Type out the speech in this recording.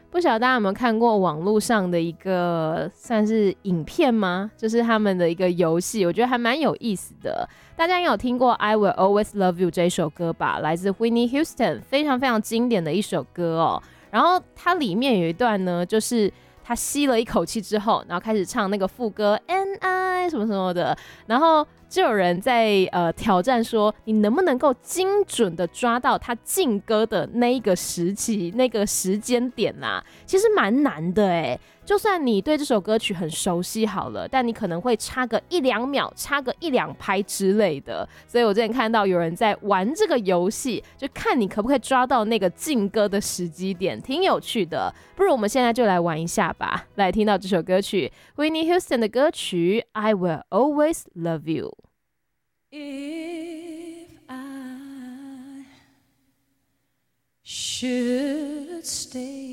不晓得大家有没有看过网络上的一个算是影片吗？就是他们的一个游戏，我觉得还蛮有意思的。大家应该有听过《I Will Always Love You》这一首歌吧？来自 Whitney Houston， 非常非常经典的一首歌哦。然后它里面有一段呢，就是他吸了一口气之后，然后开始唱那个副歌 "And I" 什么什么的，然后就有人在挑战说，你能不能够精准的抓到他进歌的那一个时期、那个时间点啊？其实蛮难的哎。就算你对这首歌曲很熟悉好了，但你可能会差个1-2秒，差个1-2拍之类的。所以我之前看到有人在玩这个游戏，就看你可不可以抓到那个进歌的时机点，挺有趣的。不如我们现在就来玩一下吧，来听到这首歌曲 Whitney Houston 的歌曲 I Will Always Love You。If I should stay